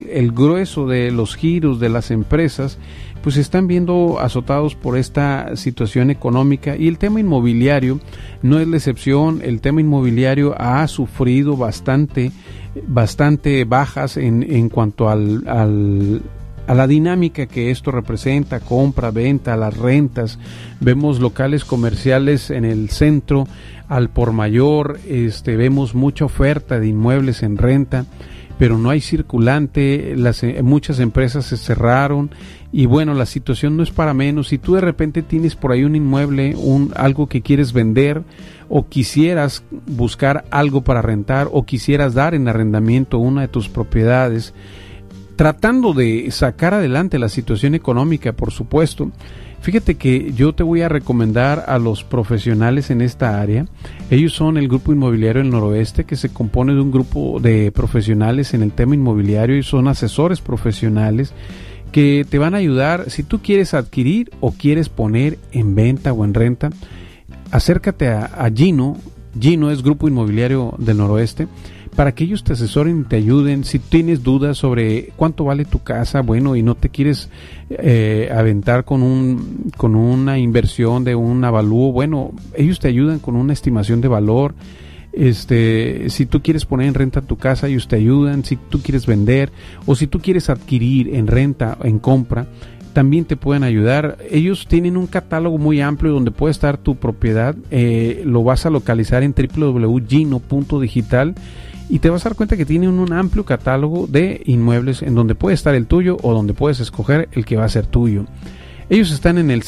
el grueso de los giros de las empresas pues se están viendo azotados por esta situación económica, y el tema inmobiliario no es la excepción. El tema inmobiliario ha sufrido bastante bajas en cuanto a la dinámica que esto representa: compra, venta, las rentas. Vemos locales comerciales en el centro al por mayor, vemos mucha oferta de inmuebles en renta, pero no hay circulante. Muchas empresas se cerraron, y bueno, la situación no es para menos. Si tú de repente tienes por ahí un inmueble, algo que quieres vender, o quisieras buscar algo para rentar, o quisieras dar en arrendamiento una de tus propiedades, tratando de sacar adelante la situación económica, por supuesto, fíjate que yo te voy a recomendar a los profesionales en esta área. Ellos son el Grupo Inmobiliario del Noroeste, que se compone de un grupo de profesionales en el tema inmobiliario, y son asesores profesionales que te van a ayudar. Si tú quieres adquirir o quieres poner en venta o en renta, acércate a Gino. Gino es Grupo Inmobiliario del Noroeste, para que ellos te asesoren y te ayuden. Si tienes dudas sobre cuánto vale tu casa, bueno, y no te quieres aventar con una inversión de un avalúo, bueno, ellos te ayudan con una estimación de valor. Si tú quieres poner en renta tu casa, ellos te ayudan. Si tú quieres vender, o si tú quieres adquirir en renta o en compra, también te pueden ayudar. Ellos tienen un catálogo muy amplio donde puede estar tu propiedad. Lo vas a localizar en www.gino.digital, y te vas a dar cuenta que tienen un amplio catálogo de inmuebles en donde puede estar el tuyo, o donde puedes escoger el que va a ser tuyo. Ellos están en el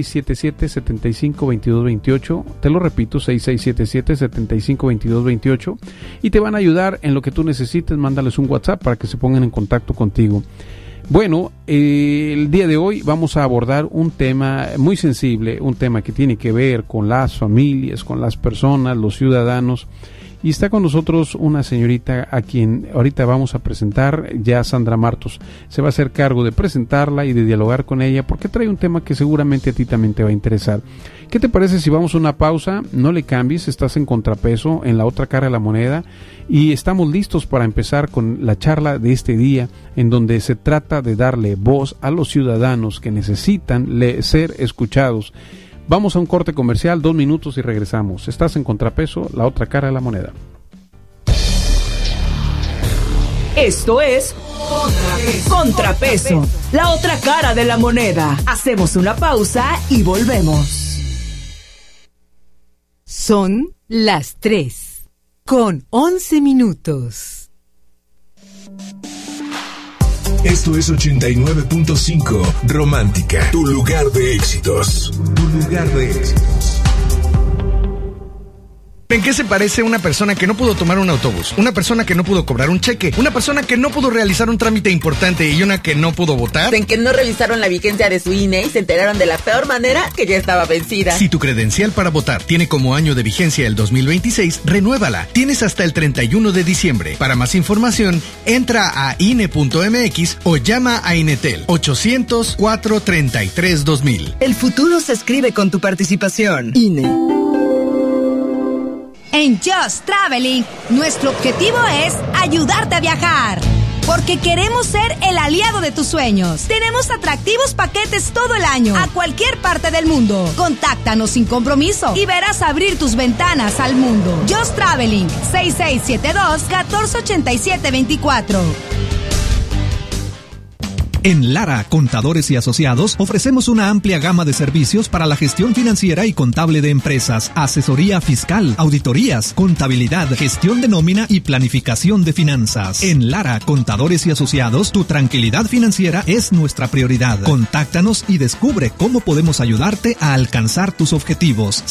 6677-752228, te lo repito, 6677-752228, y te van a ayudar en lo que tú necesites. Mándales un WhatsApp para que se pongan en contacto contigo. Bueno, el día de hoy vamos a abordar un tema muy sensible, un tema que tiene que ver con las familias, con las personas, los ciudadanos. Y está con nosotros una señorita a quien ahorita vamos a presentar. Ya Sandra Martos se va a hacer cargo de presentarla y de dialogar con ella, porque trae un tema que seguramente a ti también te va a interesar. ¿Qué te parece si vamos a una pausa? No le cambies, estás en Contrapeso, en la otra cara de la moneda, y estamos listos para empezar con la charla de este día, en donde se trata de darle voz a los ciudadanos que necesitan ser escuchados. Vamos a un corte comercial, 2 minutos, y regresamos. Estás en Contrapeso, la otra cara de la moneda. Esto es Contrapeso, la otra cara de la moneda. Hacemos una pausa y volvemos. Son las 3:11. Esto es 89.5 Romántica, tu lugar de éxitos. Tu lugar de éxitos. ¿En qué se parece una persona que no pudo tomar un autobús? Una persona que no pudo cobrar un cheque, una persona que no pudo realizar un trámite importante y una que no pudo votar. En que no revisaron la vigencia de su INE y se enteraron de la peor manera que ya estaba vencida. Si tu credencial para votar tiene como año de vigencia el 2026, renuévala. Tienes hasta el 31 de diciembre. Para más información, entra a INE.mx o llama a Inetel 800-433-2000. El futuro se escribe con tu participación. INE. En Just Traveling, nuestro objetivo es ayudarte a viajar, porque queremos ser el aliado de tus sueños. Tenemos atractivos paquetes todo el año, a cualquier parte del mundo. Contáctanos sin compromiso y verás abrir tus ventanas al mundo. Just Traveling, 6672-1487-24. En Lara, Contadores y Asociados, ofrecemos una amplia gama de servicios para la gestión financiera y contable de empresas, asesoría fiscal, auditorías, contabilidad, gestión de nómina y planificación de finanzas. En Lara, Contadores y Asociados, tu tranquilidad financiera es nuestra prioridad. Contáctanos y descubre cómo podemos ayudarte a alcanzar tus objetivos.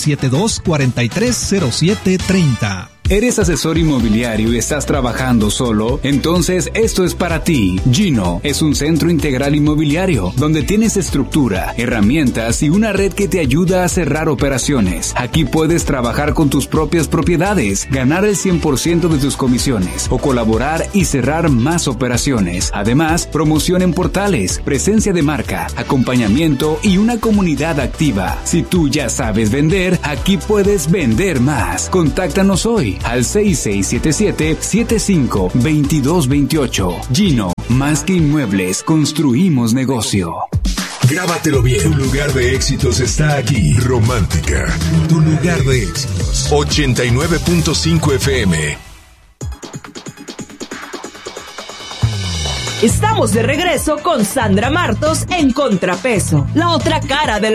6672-430730. ¿Eres asesor inmobiliario y estás trabajando solo? Entonces esto es para ti. Gino es un centro integral inmobiliario donde tienes estructura, herramientas y una red que te ayuda a cerrar operaciones. Aquí puedes trabajar con tus propias propiedades, ganar el 100% de tus comisiones o colaborar y cerrar más operaciones. Además, promoción en portales, presencia de marca, acompañamiento y una comunidad activa. Si tú ya sabes vender, aquí puedes vender más. Contáctanos hoy al 6677-752228. Gino, Más que inmuebles, construimos negocio. Grábatelo bien. Tu lugar de éxitos está aquí. Romántica. Tu lugar de éxitos. 89.5 FM. Estamos de regreso con Sandra Martos en Contrapeso, la otra cara de la